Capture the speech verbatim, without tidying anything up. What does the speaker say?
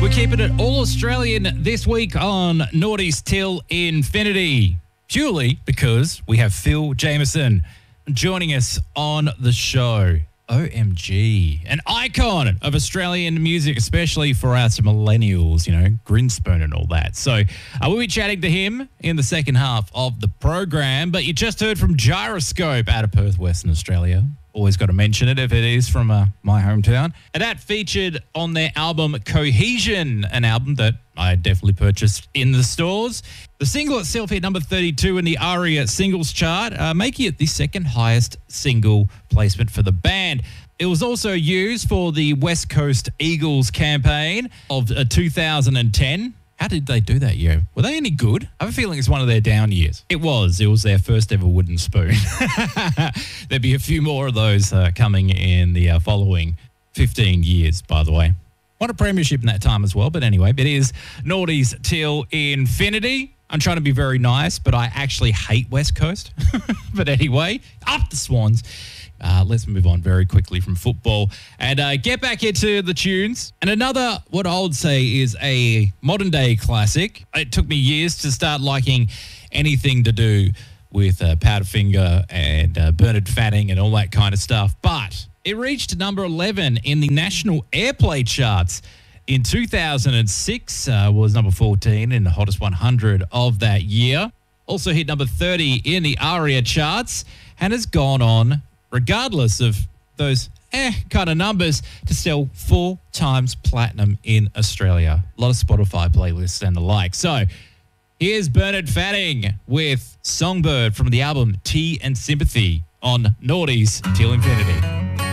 We're keeping it all Australian this week on Naughty's Till Infinity, purely because we have Phil Jameson joining us on the show. O M G, an icon of Australian music, especially for us millennials, you know, Grinspoon and all that. So uh, we'll be chatting to him in the second half of the program. But you just heard from Gyroscope out of Perth, Western Australia. Always got to mention it if it is from uh, my hometown. And that featured on their album Cohesion, an album that I definitely purchased in the stores. The single itself hit number thirty-two in the ARIA singles chart, uh, making it the second highest single placement for the band. It was also used for the West Coast Eagles campaign of uh, two thousand ten. How did they do that year? Were they any good? I have a feeling it's one of their down years. It was. It was their first ever wooden spoon. There'd be a few more of those uh, coming in the uh, following fifteen years, by the way. Won a premiership in that time as well. But anyway, it is Naughty's Till Infinity. I'm trying to be very nice, but I actually hate West Coast. But anyway, up the Swans. Uh, let's move on very quickly from football and uh, get back into the tunes. And another, what I would say is a modern day classic. It took me years to start liking anything to do with uh, Powderfinger and uh, Bernard Fanning and all that kind of stuff. But it reached number eleven in the national airplay charts in two thousand six, uh, was number fourteen in the hottest one hundred of that year. Also hit number thirty in the ARIA charts and has gone on, regardless of those eh kind of numbers, to sell four times platinum in Australia. A lot of Spotify playlists and the like. So here's Bernard Fanning with Songbird from the album Tea and Sympathy on Naughty's Till Infinity.